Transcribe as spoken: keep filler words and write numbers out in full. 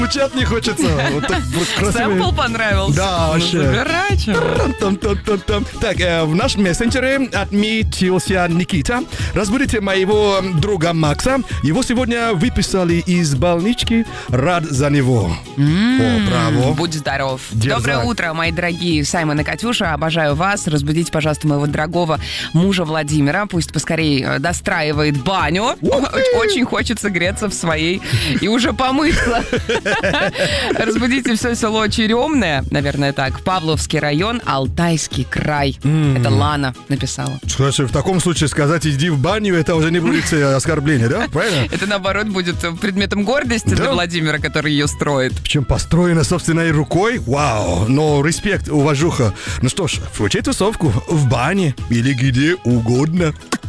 Звучать не хочется. Вот так вот красиво. Сэмпл понравился? Да, Ну, вообще. забирайте. Там-там-там-там. Так, э, в нашем мессенджере отметился Никита. Разбудите моего друга Макса. Его сегодня выписали из больнички. Рад за него. О, браво. Будь здоров. Дерзай. Доброе утро, мои дорогие Саймон и Катюша. Обожаю вас. Разбудите, пожалуйста, моего дорогого мужа Владимира. Пусть поскорее достраивает баню. Очень хочется греться в своей и уже помыться. Разбудите все село Черемное, наверное так, Павловский район, Алтайский край. Это Лана написала. Слушай, в таком случае сказать «иди в баню» это уже не будет э, оскорбление, да? Правильно? Это, наоборот, будет предметом гордости Да. для Владимира, который ее строит. Причем построено собственной рукой. Вау, но респект, уважуха. Ну что ж, включай тусовку в бане или где угодно.